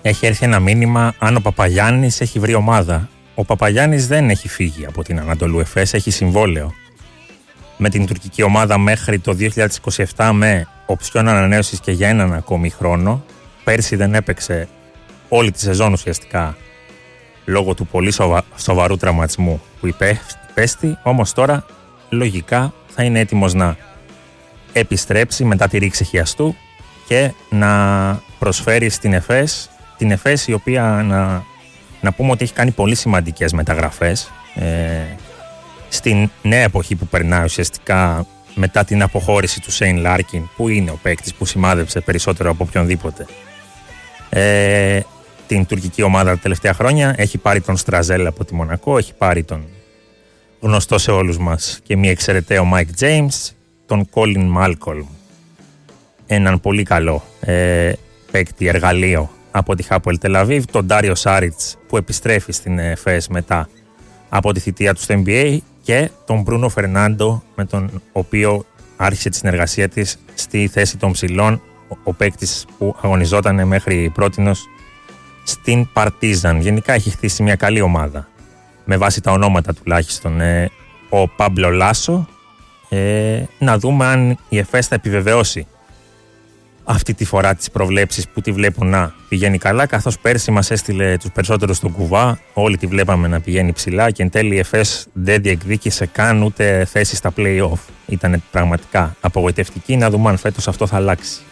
έχει έρθει ένα μήνυμα αν ο Παπαγιάννης έχει βρει ομάδα. Ο Παπαγιάννης δεν έχει φύγει από την Ανατολού Εφές, έχει συμβόλαιο με την τουρκική ομάδα μέχρι το 2027 με οψιόν ανανέωσης και για έναν ακόμη χρόνο. Πέρσι δεν έπαιξε όλη τη σεζόν ουσιαστικά λόγω του πολύ σοβαρού τραυματισμού που υπέστη, όμως τώρα λογικά θα είναι έτοιμος να επιστρέψει μετά τη ρήξη χιαστού και να προσφέρει στην Εφές, την Εφές η οποία να πούμε ότι έχει κάνει πολύ σημαντικές μεταγραφές στην νέα εποχή που περνάει ουσιαστικά μετά την αποχώρηση του Σέιν Λάρκιν, που είναι ο παίκτης που σημάδεψε περισσότερο από οποιονδήποτε την τουρκική ομάδα τα τελευταία χρόνια. Έχει πάρει τον Στραζέλ από τη Μονακό, έχει πάρει τον γνωστό σε όλους μας και μη εξαιρεταίο Μάικ Τζέιμς, τον Κόλιν Μάλκολμ, έναν πολύ καλό παίκτη εργαλείο από τη Χάπολ Τελαβίβ, τον Ντάριο Σάριτς που επιστρέφει στην ΕΦΕΣ μετά από τη θητεία του στο NBA και τον Μπρούνο Φερνάντο, με τον οποίο άρχισε τη συνεργασία της στη θέση των ψηλών, ο παίκτης που αγωνιζόταν μέχρι πρότινος στην Παρτίζαν. Γενικά έχει χτίσει μια καλή ομάδα με βάση τα ονόματα τουλάχιστον. Ο Πάμπλο Λάσο, να δούμε αν η ΕΦΕΣ θα επιβεβαιώσει αυτή τη φορά τις προβλέψεις που τη βλέπουν να πηγαίνει καλά, καθώς πέρσι μας έστειλε τους περισσότερους στον κουβά, όλοι τη βλέπαμε να πηγαίνει ψηλά και εν τέλει η ΕΦΕΣ δεν διεκδίκησε καν ούτε θέση στα play-off. Ήταν πραγματικά απογοητευτική, να δούμε αν φέτος αυτό θα αλλάξει.